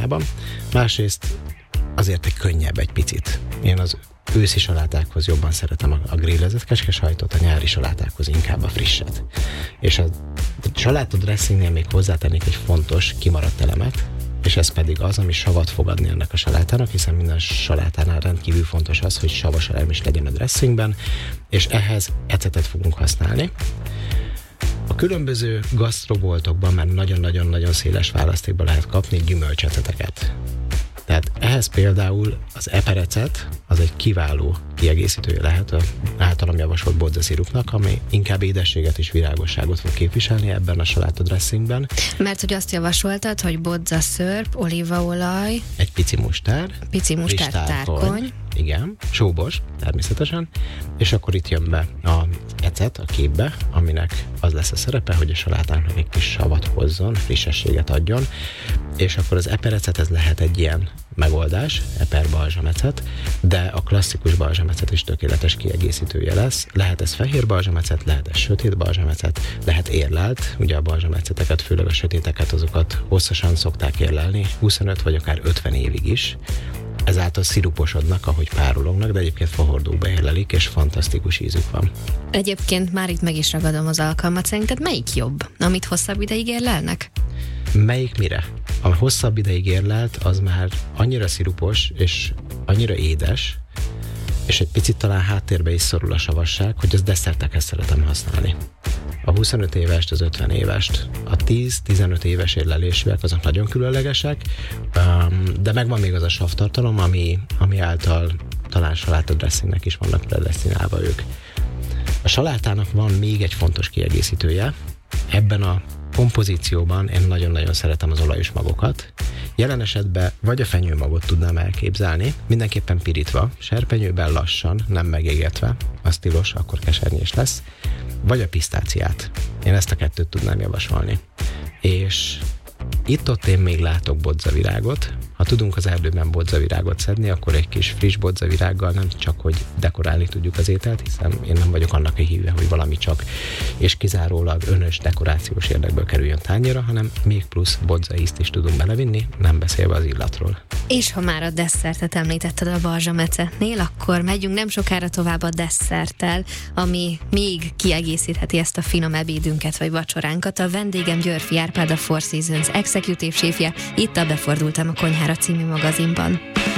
konyhában. Másrészt azért egy könnyebb egy picit. Én az őszi salátákhoz jobban szeretem a grillezett kecskesajtot, a nyári salátákhoz inkább a frisset. És a saláta dressingnél még hozzátennék egy fontos, kimaradt elemet, és ez pedig az, ami savat fog adni ennek a salátának, hiszen minden salátánál rendkívül fontos az, hogy savas elem is legyen a dressingben, és ehhez ecetet fogunk használni. A különböző gasztroboltokban már nagyon-nagyon-nagyon széles választékban lehet kapni gyümölcseteteket. Tehát ehhez például az eperecet, az egy kiváló kiegészítője lehet az általam javasolt bodzaszirupnak, ami inkább édességet és virágosságot fog képviselni ebben a saláta dressingben. Mert hogy azt javasoltad, hogy bodzaszörp, olívaolaj, egy pici mustár, tárkony. Igen, sóbors, természetesen, és akkor itt jön be az ecet a képbe, aminek az lesz a szerepe, hogy a salátának egy kis savat hozzon, frissességet adjon, és akkor az eperecet, ez lehet egy ilyen megoldás, eper balzsamecet, de a klasszikus balzsamecet is tökéletes kiegészítője lesz. Lehet ez fehér balzsamecet, lehet ez sötét balzsamecet, lehet érlelt, ugye a balzsameceteket, főleg a sötéteket, azokat hosszasan szokták érlelni, 25 vagy akár 50 évig is. Ezáltal sziruposodnak, ahogy párolognak, de egyébként fahordóba érlelik, és fantasztikus ízük van. Egyébként már itt meg is ragadom az alkalmat. Szerinted melyik jobb, amit hosszabb ideig érlelnek? Melyik mire? A hosszabb ideig érlelt, az már annyira szirupos, és annyira édes, és egy picit talán háttérbe is szorul a savasság, hogy az desszertekhez szeretem használni. A 25 évest, az 50 évest, a 10-15 éves érlelésűek, azok nagyon különlegesek, de megvan még az a savtartalom, ami által talán saláta dressingnek is vannak predesztinálva ők. A salátának van még egy fontos kiegészítője. Ebben a kompozícióban én nagyon-nagyon szeretem az olajos magokat. Jelen esetben vagy a fenyőmagot tudnám elképzelni, mindenképpen pirítva, serpenyőben lassan, nem megégetve, az tilos, akkor kesernyés lesz, vagy a pisztáciát. Én ezt a kettőt tudnám javasolni. És itt-ott én még látok bodzavirágot. Ha tudunk az erdőben bodzavirágot szedni, akkor egy kis friss bodzavirággal nem csak, hogy dekorálni tudjuk az ételt, hiszen én nem vagyok annak a híve, hogy valami csak és kizárólag önös dekorációs érdekből kerüljön tányérra, hanem még plusz bodzaízt is tudunk belevinni, nem beszélve az illatról. És ha már a desszertet említetted a balzsamecetnél, akkor megyünk nem sokára tovább a desszerttel, ami még kiegészítheti ezt a finom ebédünket vagy vacsoránkat. A vendégem Györffy Árpád, a Four Seasons executive chefje, itt a Befordultam a konyhára című magazinban.